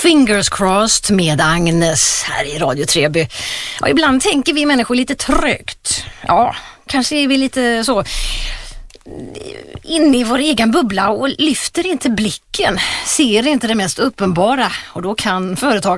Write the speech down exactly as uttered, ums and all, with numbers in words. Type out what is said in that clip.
Fingers crossed med Agnes här i Radio Treby. Ja, ibland tänker vi människor lite trögt. Ja, kanske är vi lite så inne i vår egen bubbla och lyfter inte blicken, ser inte det mest uppenbara, och då kan företag